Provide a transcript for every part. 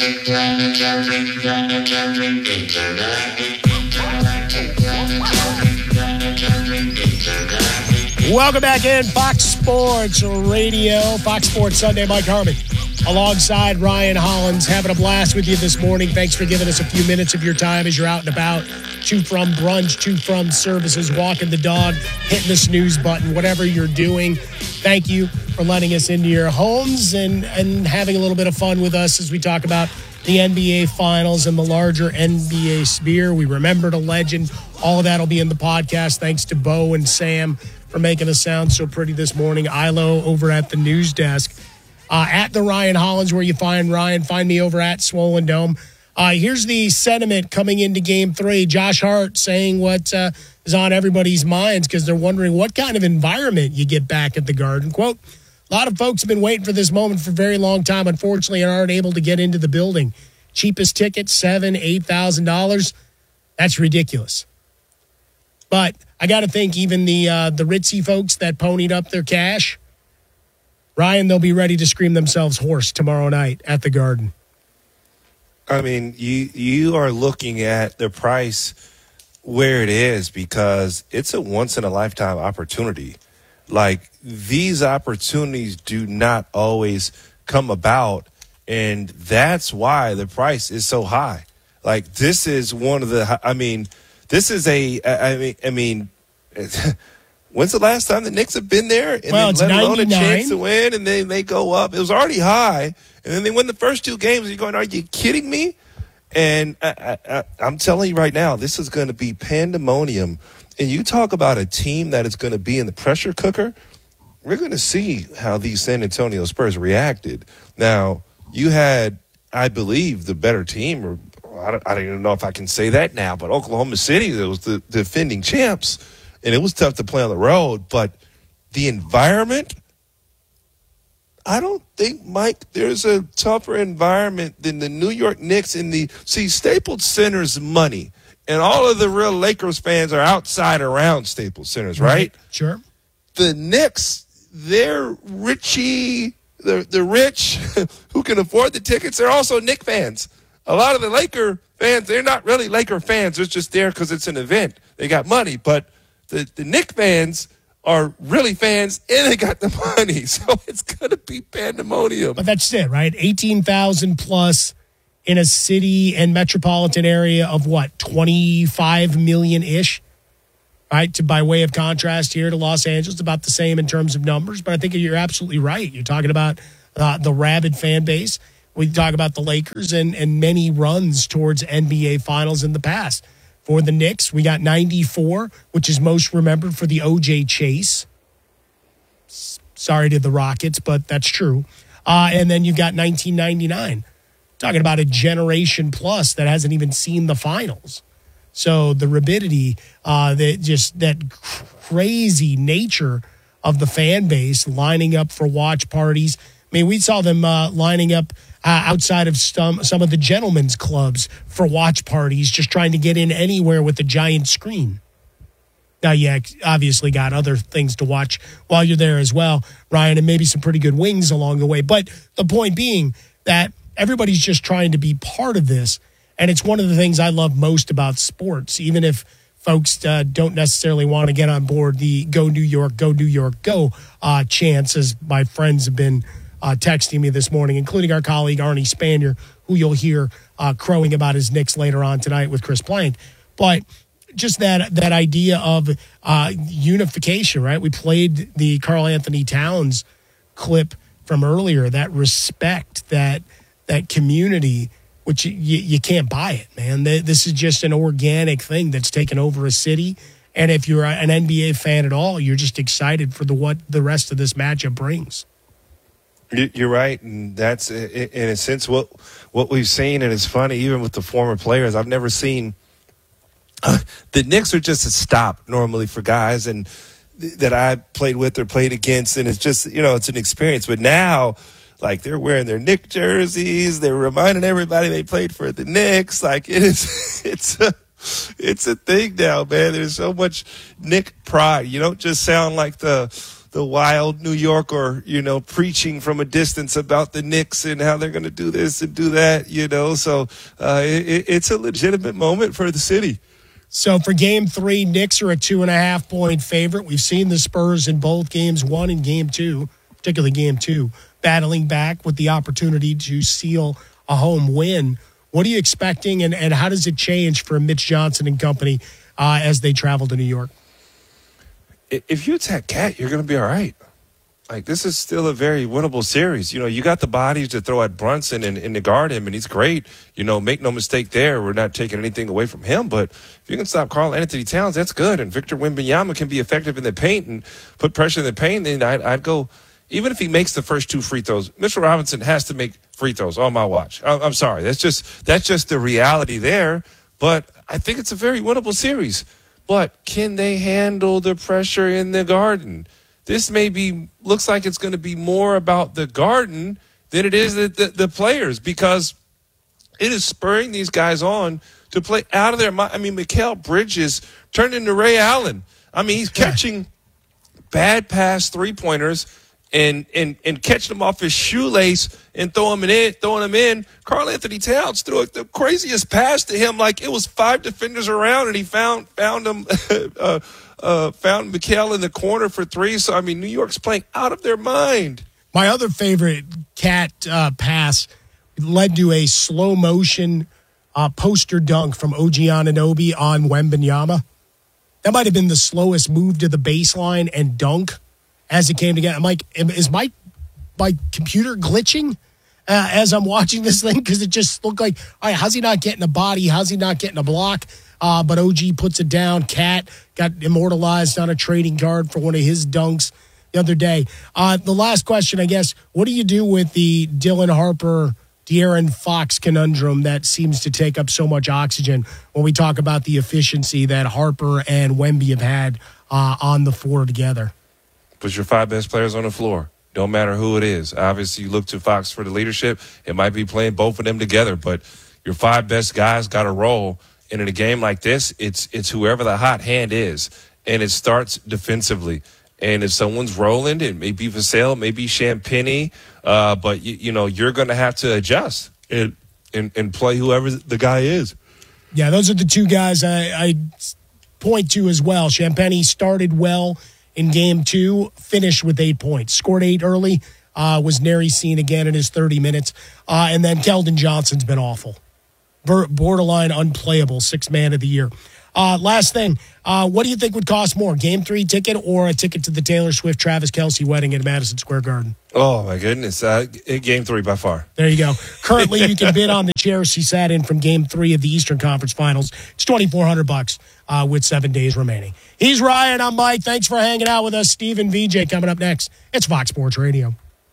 Welcome back in, Fox Sports Radio, Fox Sports Sunday. Mike Harmon alongside Ryan Hollins, having a blast with you this morning. Thanks for giving us a few minutes of your time as you're out and about, to from brunch, to from services, walking the dog, hitting the snooze button, whatever you're doing. Thank you for letting us into your homes and having a little bit of fun with us as we talk about the NBA Finals and the larger NBA sphere. We remembered a legend. All of that will be in the podcast. Thanks to Bo and Sam for making us sound so pretty this morning. Ilo over at the news desk. At the Ryan Hollins, where you find Ryan. Find me over at Swollen Dome. Here's the sentiment coming into Game 3. Josh Hart saying what is on everybody's minds because they're wondering what kind of environment you get back at the Garden. Quote, a lot of folks have been waiting for this moment for a very long time, unfortunately, and aren't able to get into the building. Cheapest ticket, $7,000, $8,000. That's ridiculous. But I got to think even the ritzy folks that ponied up their cash, Ryan, they'll be ready to scream themselves hoarse tomorrow night at the Garden. I mean, you are looking at the price where it is because it's a once-in-a-lifetime opportunity. Like, these opportunities do not always come about, and that's why the price is so high. Like, this is one of the – I mean, this is a – I mean when's the last time the Knicks have been there? And well, then it's let 99. alone a chance to win, and then they go up. It was already high, and then they win the first two games. And you're going, are you kidding me? And I'm telling you right now, this is going to be pandemonium. And you talk about a team that is going to be in the pressure cooker, we're going to see how these San Antonio Spurs reacted. Now, you had, I believe, the better team, or I don't even know if I can say that now, but Oklahoma City, that was the defending champs, and it was tough to play on the road. But the environment, I don't think, Mike, there's a tougher environment than the New York Knicks see, Staples Center's money. And all of the real Lakers fans are outside around Staples Centers, right? Sure. The Knicks, they're richy, the rich who can afford the tickets. They're also Knicks fans. A lot of the Laker fans, they're not really Laker fans. They're just there because it's an event. They got money. But the Knicks fans are really fans, and they got the money. So it's going to be pandemonium. But that's it, right? 18,000 plus in a city and metropolitan area of what, 25 million-ish, right? By way of contrast here to Los Angeles, about the same in terms of numbers. But I think you're absolutely right. You're talking about the rabid fan base. We talk about the Lakers and many runs towards NBA Finals in the past. For the Knicks, we got 94, which is most remembered for the O.J. Chase. Sorry to the Rockets, but that's true. And then you've got 1999. Talking about a generation plus that hasn't even seen the finals. So the rabidity, that crazy nature of the fan base lining up for watch parties. I mean, we saw them lining up outside of some of the gentlemen's clubs for watch parties, just trying to get in anywhere with a giant screen. Now, you obviously got other things to watch while you're there as well, Ryan, and maybe some pretty good wings along the way. But the point being that everybody's just trying to be part of this, and it's one of the things I love most about sports, even if folks don't necessarily want to get on board the Go New York, go chants, as my friends have been texting me this morning, including our colleague Arnie Spanier, who you'll hear crowing about his Knicks later on tonight with Chris Plank. But just that idea of unification, right? We played the Karl Anthony Towns clip from earlier, that respect, that community, which you can't buy it, man. This is just an organic thing that's taken over a city. And if you're an NBA fan at all, you're just excited for what the rest of this matchup brings. You're right, and that's in a sense what we've seen, and it's funny, even with the former players, I've never seen the Knicks are just a stop normally for guys and that I played with or played against, and it's just, it's an experience. But now, like, they're wearing their Knicks jerseys, they're reminding everybody they played for the Knicks. Like, it's a thing now, man. There's so much Knicks pride. You don't just sound like the wild New Yorker, preaching from a distance about the Knicks and how they're going to do this and do that, So it's a legitimate moment for the city. So for Game 3, Knicks are a 2.5-point favorite. We've seen the Spurs in both Games 1 and Game 2, particularly Game 2, battling back with the opportunity to seal a home win. What are you expecting, and how does it change for Mitch Johnson and company as they travel to New York? If you attack Cat, you're going to be all right. Like, this is still a very winnable series. You got the bodies to throw at Brunson and to guard him, and he's great. Make no mistake there. We're not taking anything away from him. But if you can stop Karl Anthony Towns, that's good. And Victor Wembanyama can be effective in the paint and put pressure in the paint, then I'd go, even if he makes the first 2 free throws, Mitchell Robinson has to make free throws on my watch. I'm sorry. That's just the reality there. But I think it's a very winnable series. But can they handle the pressure in the Garden? This looks like it's going to be more about the Garden than it is the players, because it is spurring these guys on to play out of their mind. I mean, Mikal Bridges turned into Ray Allen. I mean, he's catching bad pass three-pointers and catching them off his shoelace and throwing them in. Karl Anthony Towns threw the craziest pass to him, like it was 5 defenders around, and he found him. Found Mikal in the corner for 3. So, I mean, New York's playing out of their mind. My other favorite Cat pass led to a slow-motion poster dunk from OG Anunoby on Wembanyama. That might have been the slowest move to the baseline and dunk as it came together. I'm like, is my computer glitching as I'm watching this thing? Because it just looked like, all right, how's he not getting a body? How's he not getting a block? But OG puts it down. Cat got immortalized on a trading card for one of his dunks the other day. The last question, I guess, what do you do with the Dylan Harper, De'Aaron Fox conundrum that seems to take up so much oxygen when we talk about the efficiency that Harper and Wemby have had on the floor together? Put your 5 best players on the floor. Don't matter who it is. Obviously, you look to Fox for the leadership. It might be playing both of them together, but your 5 best guys got to roll. And in a game like this, it's whoever the hot hand is, and it starts defensively. And if someone's rolling, it may be Vassell, it may be Champagnie, but you're going to have to adjust and play whoever the guy is. Yeah, those are the 2 guys I point to as well. Champagnie started well in Game 2, finished with 8 points, scored 8 early, was nary seen again in his 30 minutes, and then Keldon Johnson's been awful. Borderline unplayable, 6th man of the year. Last thing, what do you think would cost more, Game 3 ticket or a ticket to the Taylor Swift Travis Kelce wedding at Madison Square Garden? Oh, my goodness. Game 3 by far. There you go. Currently, you can bid on the chair she sat in from Game 3 of the Eastern Conference Finals. It's $2,400 with 7 days remaining. He's Ryan. I'm Mike. Thanks for hanging out with us. Steve and VJ coming up next. It's Fox Sports Radio.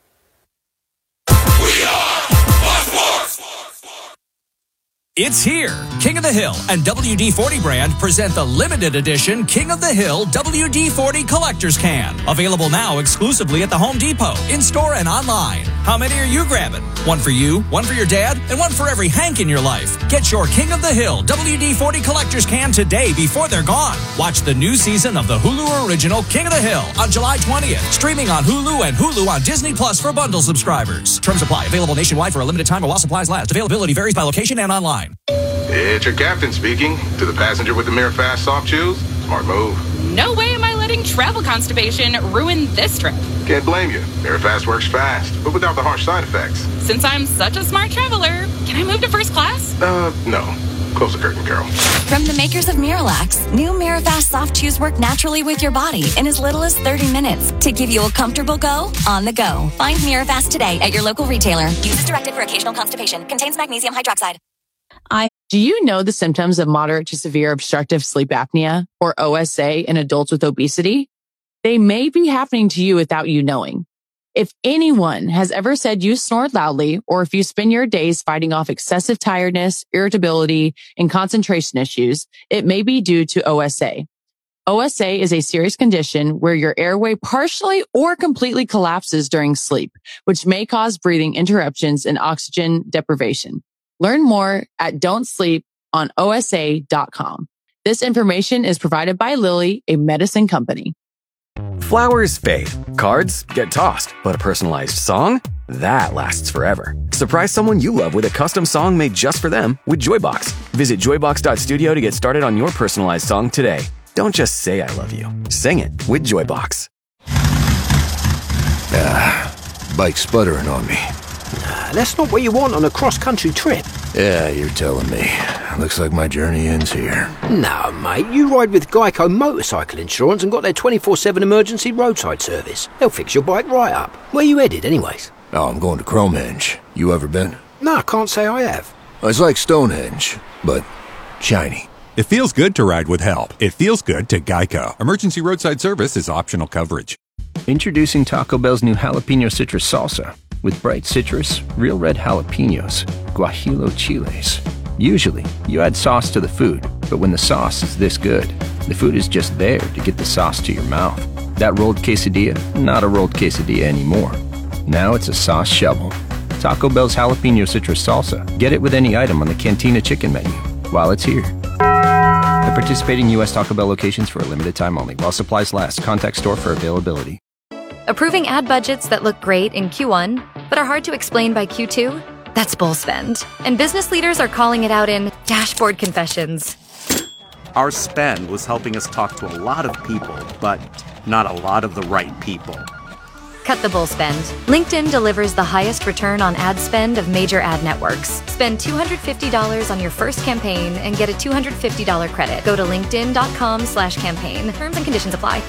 We are Fox Sports. It's here. King of the Hill and WD-40 brand present the limited edition King of the Hill WD-40 Collector's Can. Available now exclusively at the Home Depot, in-store and online. How many are you grabbing? One for you, one for your dad, and one for every Hank in your life. Get your King of the Hill WD-40 Collector's Can today before they're gone. Watch the new season of the Hulu original King of the Hill on July 20th. Streaming on Hulu and Hulu on Disney Plus for bundle subscribers. Terms apply. Available nationwide for a limited time while supplies last. Availability varies by location and online. It's your captain speaking. To the passenger with the Mirror Fast soft shoes, smart move. No way am I letting travel constipation ruin this trip. Can't blame you. Mirror Fast works fast, but without the harsh side effects. Since I'm such a smart traveler, can I move to first class? No. Close the curtain, Carol. From the makers of Miralax, new Mirafast soft chews work naturally with your body in as little as 30 minutes to give you a comfortable go on the go. Find Mirafast today at your local retailer. Use as directed for occasional constipation. Contains magnesium hydroxide. Do you know the symptoms of moderate to severe obstructive sleep apnea, or OSA, in adults with obesity? They may be happening to you without you knowing. If anyone has ever said you snored loudly, or if you spend your days fighting off excessive tiredness, irritability, and concentration issues, it may be due to OSA. OSA is a serious condition where your airway partially or completely collapses during sleep, which may cause breathing interruptions and oxygen deprivation. Learn more at don'tsleeponosa.com. This information is provided by Lilly, a medicine company. Flowers fade, cards get tossed, but a personalized song? That lasts forever. Surprise someone you love with a custom song made just for them with Joybox. Visit joybox.studio to get started on your personalized song today. Don't just say I love you. Sing it with Joybox. Bike's sputtering on me. That's not what you want on a cross-country trip. Yeah, you're telling me. Looks like my journey ends here. No, mate, you ride with Geico Motorcycle Insurance and got their 24/7 emergency roadside service. They'll fix your bike right up. Where you headed, anyways? Oh, I'm going to Cromenge. You ever been? No, I can't say I have. It's like Stonehenge, but shiny. It feels good to ride with help. It feels good to Geico. Emergency roadside service is optional coverage. Introducing Taco Bell's new jalapeno citrus salsa. With bright citrus, real red jalapenos, guajillo chiles. Usually, you add sauce to the food, but when the sauce is this good, the food is just there to get the sauce to your mouth. That rolled quesadilla, not a rolled quesadilla anymore. Now it's a sauce shovel. Taco Bell's jalapeno citrus salsa. Get it with any item on the Cantina chicken menu while it's here. At participating U.S. Taco Bell locations for a limited time only. While supplies last, contact store for availability. Approving ad budgets that look great in Q1, but are hard to explain by Q2? That's bull spend. And business leaders are calling it out in dashboard confessions. Our spend was helping us talk to a lot of people, but not a lot of the right people. Cut the bull spend. LinkedIn delivers the highest return on ad spend of major ad networks. Spend $250 on your first campaign and get a $250 credit. Go to linkedin.com/campaign. Terms and conditions apply.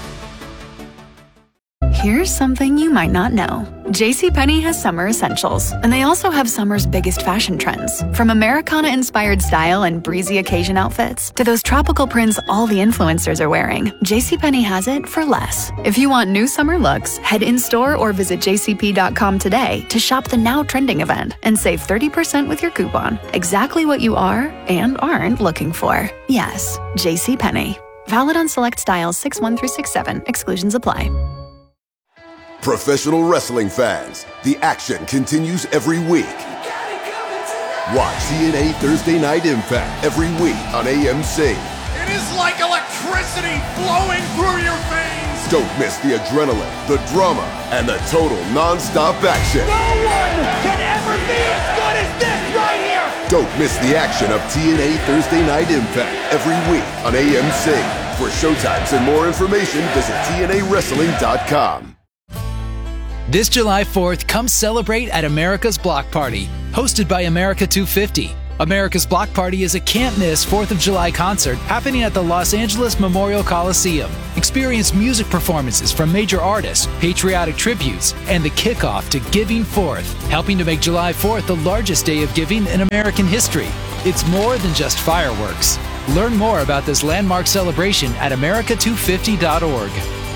Here's something you might not know. JCPenney has summer essentials, and they also have summer's biggest fashion trends. From Americana-inspired style and breezy occasion outfits to those tropical prints all the influencers are wearing, JCPenney has it for less. If you want new summer looks, head in-store or visit jcp.com today to shop the now trending event and save 30% with your coupon. Exactly what you are and aren't looking for. Yes, JCPenney. Valid on select styles 6-1 through 6-7. Exclusions apply. Professional wrestling fans, the action continues every week. Watch TNA Thursday Night Impact every week on AMC. It is like electricity flowing through your veins. Don't miss the adrenaline, the drama, and the total non-stop action. No one can ever be as good as this right here. Don't miss the action of TNA Thursday Night Impact every week on AMC. For showtimes and more information, visit TNAWrestling.com. This July 4th, come celebrate at America's Block Party, hosted by America 250. America's Block Party is a can't-miss 4th of July concert happening at the Los Angeles Memorial Coliseum. Experience music performances from major artists, patriotic tributes, and the kickoff to Giving Forth, helping to make July 4th the largest day of giving in American history. It's more than just fireworks. Learn more about this landmark celebration at america250.org.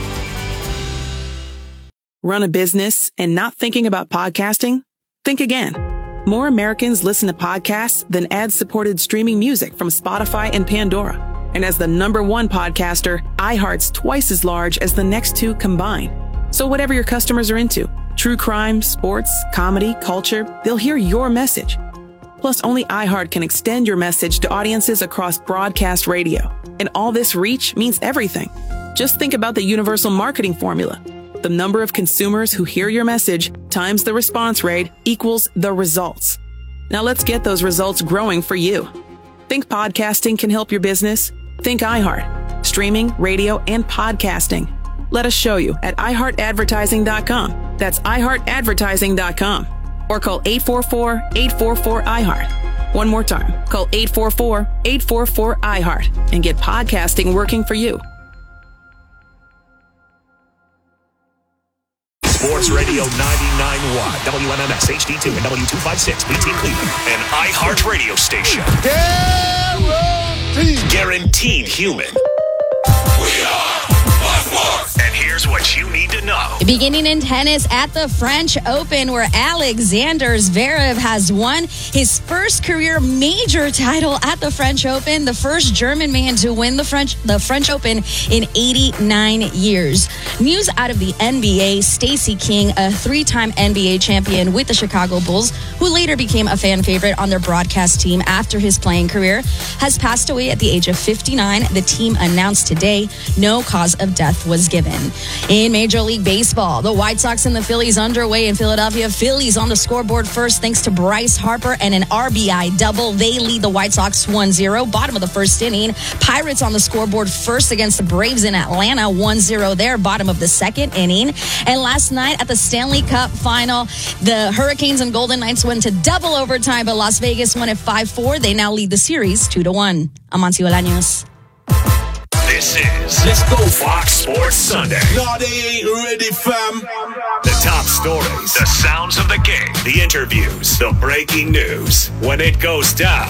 Run a business and not thinking about podcasting? Think again. More Americans listen to podcasts than ad-supported streaming music from Spotify and Pandora. And as the #1 podcaster, iHeart's twice as large as the next two combined. So whatever your customers are into, true crime, sports, comedy, culture, they'll hear your message. Plus, only iHeart can extend your message to audiences across broadcast radio. And all this reach means everything. Just think about the universal marketing formula. The number of consumers who hear your message times the response rate equals the results. Now let's get those results growing for you. Think podcasting can help your business? Think iHeart. Streaming, radio, and podcasting. Let us show you at iHeartAdvertising.com. That's iHeartAdvertising.com. Or call 844-844-iHeart. One more time. Call 844-844-iHeart and get podcasting working for you. Sports Radio 99.1, WMMS HD2 and W256 BT Cleveland, an iHeart radio station. Guaranteed human. We are Sports. And here's what you need to know. Beginning in tennis at the French Open, where Alexander Zverev has won his first career major title at the French Open, the first German man to win the French Open in 89 years. News out of the NBA, Stacey King, a three-time NBA champion with the Chicago Bulls, who later became a fan favorite on their broadcast team after his playing career, has passed away at the age of 59. The team announced today no cause of death was given. In Major League Baseball, the White Sox and the Phillies underway in Philadelphia. Phillies on the scoreboard first thanks to Bryce Harper and an RBI double. They lead the White Sox 1-0. Bottom of the first inning. Pirates on the scoreboard first against the Braves in Atlanta. 1-0 there. Bottom of the second inning. And last night at the Stanley Cup final, the Hurricanes and Golden Knights went to double overtime, but Las Vegas won at 5-4. They now lead the series 2-1. Amancio Bolaños. This is Let's Go Fox Sports Sunday. No, they ain't ready, fam. The top stories, the sounds of the game, the interviews, the breaking news. When it goes down,